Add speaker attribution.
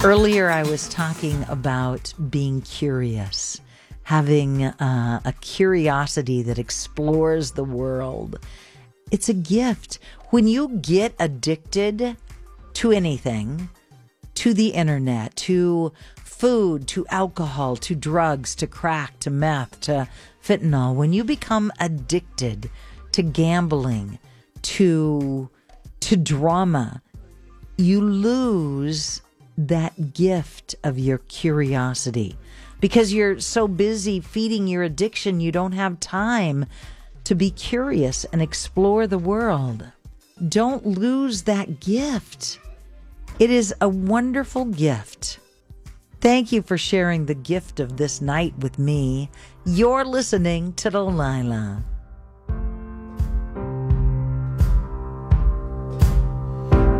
Speaker 1: Earlier, I was talking about being curious, having a curiosity that explores the world. It's a gift. When you get addicted to anything, to the internet, to food, to alcohol, to drugs, to crack, to meth, to fentanyl, when you become addicted to gambling, to drama, you lose that gift of your curiosity. Because you're so busy feeding your addiction, you don't have time to be curious and explore the world. Don't lose that gift. It is a wonderful gift. Thank you for sharing the gift of this night with me. You're listening to Delilah.